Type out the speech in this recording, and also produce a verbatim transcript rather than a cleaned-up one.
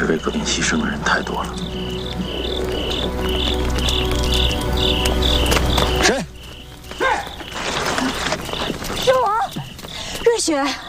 实为革命牺牲的人太多了。 谁？ 父王，瑞雪。